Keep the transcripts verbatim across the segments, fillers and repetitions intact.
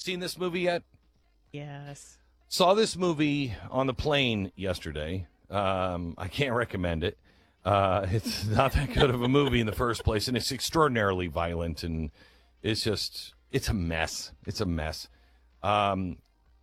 seen this movie yet? Yes. Saw this movie on the plane yesterday. Um, I can't recommend it. Uh, it's not that good of a movie in the first place, and it's extraordinarily violent, and it's just, it's a mess. It's a mess. Um,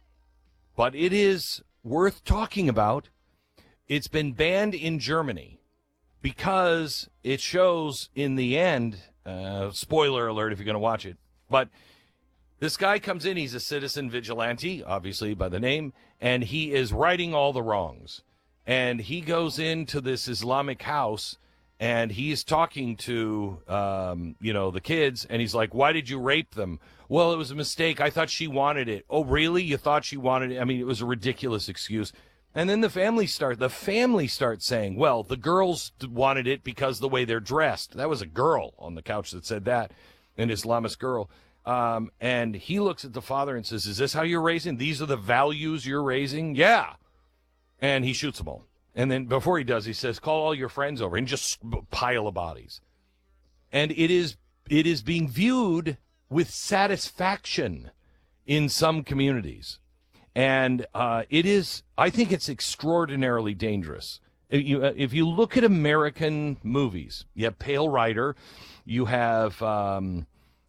but it is worth talking about. It's been banned in Germany because it shows in the end, uh, spoiler alert if you're going to watch it, but this guy comes in, he's a citizen vigilante, obviously by the name, and he is righting all the wrongs. And he goes into this Islamic house, and he's talking to, um, you know, the kids, and he's like, why did you rape them? Well, it was a mistake. I thought she wanted it. Oh, really? You thought she wanted it? I mean, it was a ridiculous excuse. And then the family start, the family starts saying, well, the girls wanted it because the way they're dressed. That was a girl on the couch that said that, an Islamist girl. Um, and he looks at the father and says, is this how you're raising? These are the values you're raising? Yeah. And he shoots them all. And then before he does, he says, call all your friends over, and just pile of bodies. And it is it is being viewed with satisfaction in some communities. And uh, it is, I think it's extraordinarily dangerous. If you, if you look at American movies, you have Pale Rider, you have um,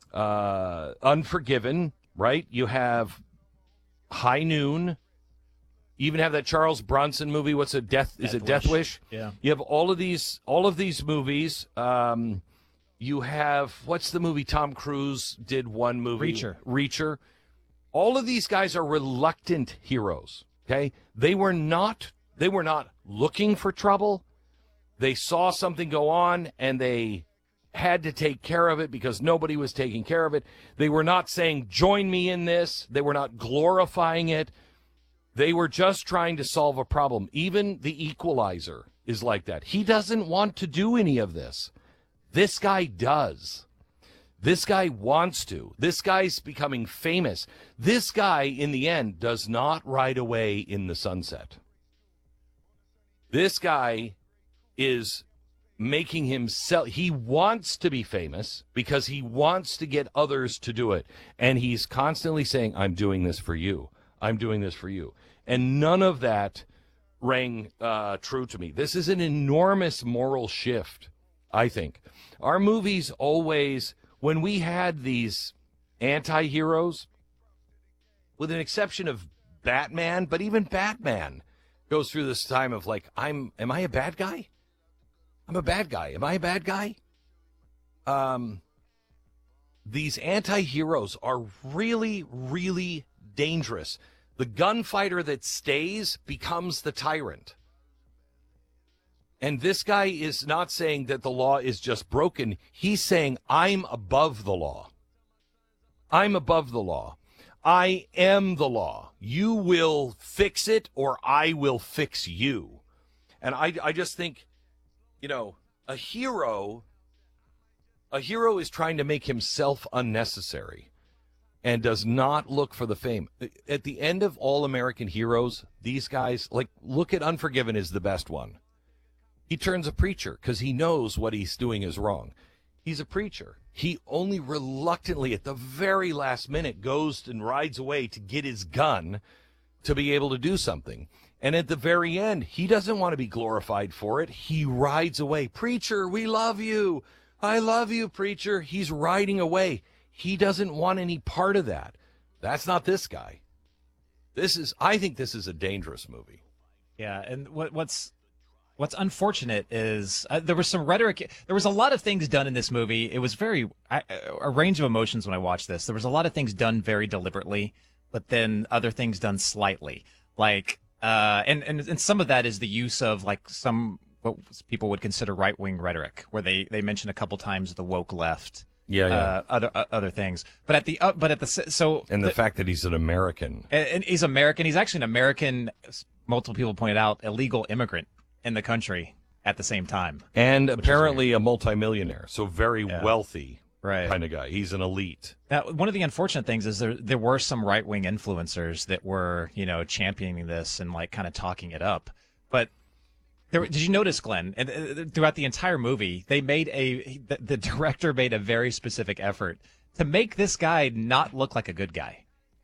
uh, Unforgiven, right? You have High Noon. You even have that Charles Bronson movie. What's a death? Is it Death Wish? Yeah. You have all of these, all of these movies. Um, you have, what's the movie Tom Cruise did one movie? Reacher. Reacher. All of these guys are reluctant heroes. Okay, they were not. They were not looking for trouble. They saw something go on, and they had to take care of it because nobody was taking care of it. They were not saying, join me in this. They were not glorifying it. They were just trying to solve a problem. Even the Equalizer is like that. He doesn't want to do any of this. This guy does. This guy wants to. This guy's becoming famous. This guy, in the end, does not ride away in the sunset. This guy is making himself, he wants to be famous because he wants to get others to do it. And he's constantly saying, I'm doing this for you. I'm doing this for you. And none of that rang uh, true to me. This is an enormous moral shift, I think. Our movies always, when we had these anti-heroes, with an exception of Batman, but even Batman goes through this time of like, I'm, am I a bad guy? I'm a bad guy. Am I a bad guy? Um, these anti-heroes are really, really dangerous. The gunfighter that stays becomes the tyrant. And this guy is not saying that the law is just broken. He's saying, I'm above the law. I'm above the law. I am the law. You will fix it or I will fix you. And I, I just think, you know, a hero, a hero is trying to make himself unnecessary and does not look for the fame. At the end of all American heroes, these guys, like, look at Unforgiven is the best one. He turns a preacher because he knows what he's doing is wrong. He's a preacher. He only reluctantly, at the very last minute, goes and rides away to get his gun to be able to do something. And at the very end, he doesn't want to be glorified for it. He rides away. Preacher, we love you. I love you, preacher. He's riding away. He doesn't want any part of that. That's not this guy. This is, I think this is a dangerous movie. Yeah, and what, what's what's unfortunate is uh, there was some rhetoric. There was a lot of things done in this movie. It was very I, a range of emotions when I watched this. There was a lot of things done very deliberately, but then other things done slightly. Like, uh, and, and and some of that is the use of like some what people would consider right wing rhetoric, where they they mention a couple times the woke left. Yeah, yeah. Uh, other uh, other things, but at the uh, but at the so and the, the fact that he's an American and, and he's American. He's actually an American. Multiple people pointed out illegal immigrant in the country at the same time, and apparently a multimillionaire, so very yeah. wealthy, right. kind of guy. He's an elite. Now, one of the unfortunate things is there there were some right wing influencers that were you know championing this and like kind of talking it up, but. There, did you notice, Glenn, and uh, throughout the entire movie, they made a the, the director made a very specific effort to make this guy not look like a good guy.